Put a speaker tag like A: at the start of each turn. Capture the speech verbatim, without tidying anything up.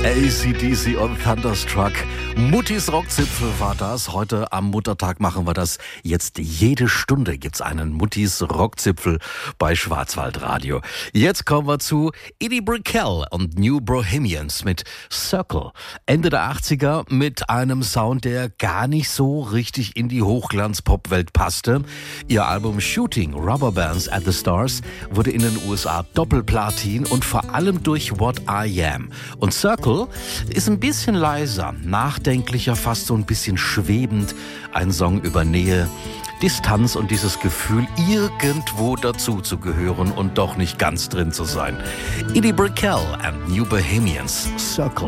A: A C D C und Thunderstruck. Muttis Rockzipfel war das. Heute am Muttertag machen wir das. Jetzt jede Stunde gibt's einen Muttis Rockzipfel bei Schwarzwaldradio. Jetzt kommen wir zu Eddie Brickell und New Bohemians mit Circle. Ende der achtziger mit einem Sound, der gar nicht so richtig in die Hochglanz-Pop-Welt passte. Ihr Album Shooting Rubber Bands at the Stars wurde in den U S A Doppelplatin und vor allem durch What I Am. Und Circle ist ein bisschen leiser, nachdenklicher, fast so ein bisschen schwebend. Ein Song über Nähe, Distanz und dieses Gefühl, irgendwo dazu zu gehören und doch nicht ganz drin zu sein. Eddie Brickell and New Bohemians, Circle.